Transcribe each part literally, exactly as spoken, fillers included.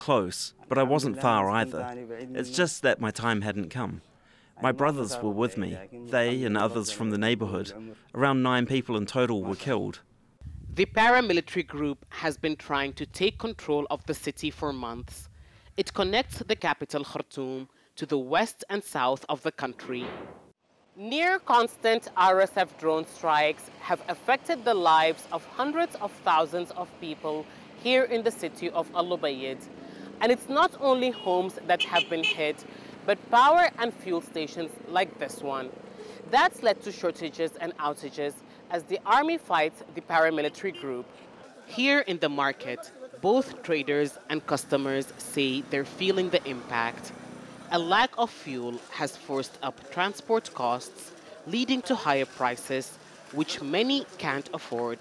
close, but I wasn't far either. It's just that my time hadn't come. My brothers were with me. They and others from the neighborhood. Around nine people in total were killed. The paramilitary group has been trying to take control of the city for months. It connects the capital, Khartoum, to the west and south of the country. Near constant R S F drone strikes have affected the lives of hundreds of thousands of people here in the city of Al Ubaid. And it's not only homes that have been hit, but power and fuel stations like this one. That's led to shortages and outages as the army fights the paramilitary group. Here in the market, both traders and customers say they're feeling the impact. A lack of fuel has forced up transport costs, leading to higher prices, which many can't afford.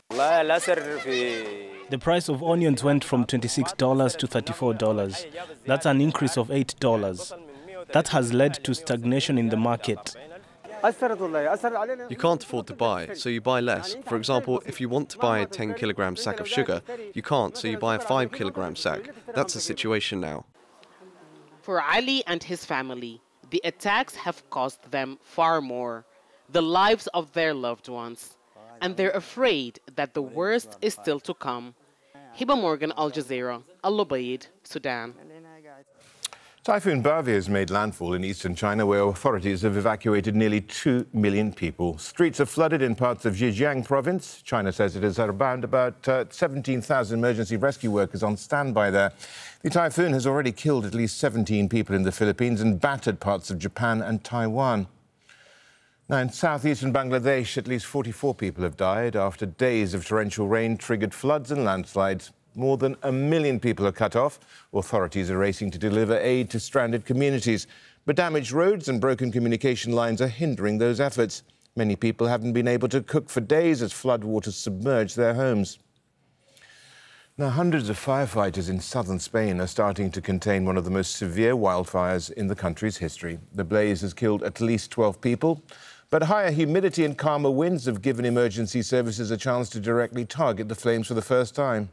The price of onions went from twenty-six dollars to thirty-four dollars. That's an increase of eight dollars. That has led to stagnation in the market. You can't afford to buy, so you buy less. For example, if you want to buy a ten kilogram sack of sugar, you can't, so you buy a five kilogram sack. That's the situation now. For Ali and his family, the attacks have cost them far more, the lives of their loved ones. And they're afraid that the worst is still to come. Hiba Morgan, Al Jazeera, Al Ubaid, Sudan. Typhoon Bavi has made landfall in eastern China, where authorities have evacuated nearly two million people. Streets are flooded in parts of Zhejiang province. China says it has around about uh, seventeen thousand emergency rescue workers on standby there. The typhoon has already killed at least seventeen people in the Philippines and battered parts of Japan and Taiwan. Now, in southeastern Bangladesh, at least forty-four people have died after days of torrential rain triggered floods and landslides. More than a million people are cut off. Authorities are racing to deliver aid to stranded communities. But damaged roads and broken communication lines are hindering those efforts. Many people haven't been able to cook for days as floodwaters submerge their homes. Now, hundreds of firefighters in southern Spain are starting to contain one of the most severe wildfires in the country's history. The blaze has killed at least twelve people. But higher humidity and calmer winds have given emergency services a chance to directly target the flames for the first time.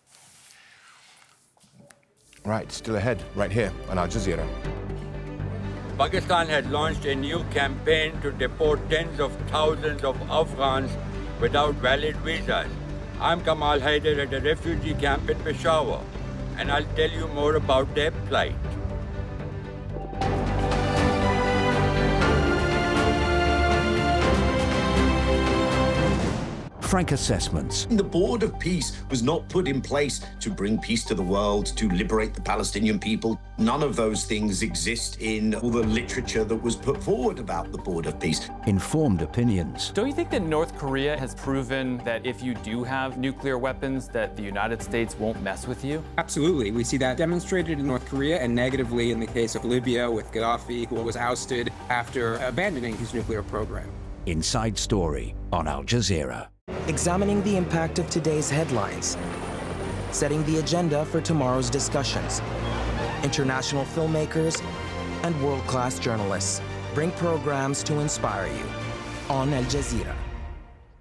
Right, still ahead, right here on Al Jazeera. Pakistan has launched a new campaign to deport tens of thousands of Afghans without valid visas. I'm Kamal Haider at a refugee camp in Peshawar, and I'll tell you more about their plight. Frank assessments. The Board of Peace was not put in place to bring peace to the world, to liberate the Palestinian people. None of those things exist in all the literature that was put forward about the Board of Peace. Informed opinions. Don't you think that North Korea has proven that if you do have nuclear weapons, that the United States won't mess with you? Absolutely. We see that demonstrated in North Korea and negatively in the case of Libya with Gaddafi, who was ousted after abandoning his nuclear program. Inside Story on Al Jazeera. Examining the impact of today's headlines, setting the agenda for tomorrow's discussions. International filmmakers and world-class journalists bring programs to inspire you on Al Jazeera.